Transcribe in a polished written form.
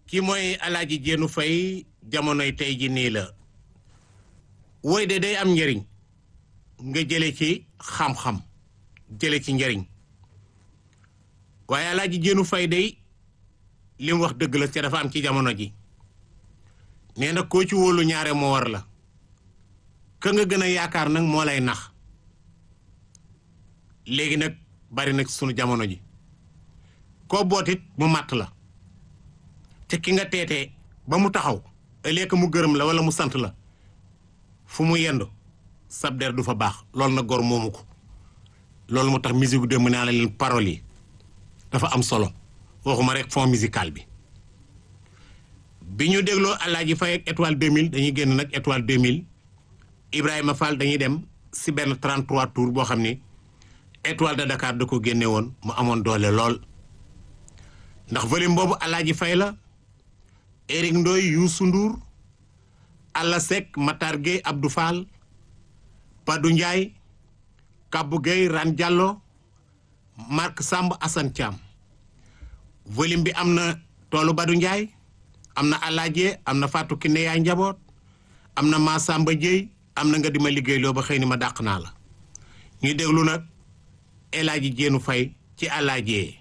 ki mooy Alaaji Jéenu Fay jamonoy tey ji nii la woy de day am njëriñ nga jële ci xam-xam jële ci njëriñ waaye Alaaji Jéenu Fay day li mu wax dëgg la te dafa am ci jamono ji nee na koo ci wóolu ñaare moo war la ka nga gën a yaakaar nag moo lay nax léegi nag bari nag sunu jamono ji koo bootit mu màtt la te ki nga teetee ba mu taxaw ëllëg mu gërëm la wala mu sant la fu mu yendu sab der du fa baax loolu na gor moomu ko loolu moo tax musique de mu naa la leen paroles yi dafa am solo waxuma rek fond musical bi ñu dégloo Alaaji Fay ak étoile 2000 dañuy génn nag étoile 2000 Ibrahima Fall dañuy dem si benn 33 tours boo xam ni étoile de Dakar da ko génne woon mu amoon doole lool ndax volume boobu Alaaji Fay la Éric Ndoy Youssou Ndour Alla Seck Matar Gueye Abdou Fall Padou Ndiaye Kabou Gueye Ran Diallo Marc Samb Assane Thiam volume bi am na toolu Badou Ndiaye am na Alaaji am na Fatou Kiné yaay njaboot am na Massamba Dieye am na nga di ma liggéey loo ba xëy ni ma dàq naa la ñuy déglu nag Alaaji Jéenu Fay ci Alaaji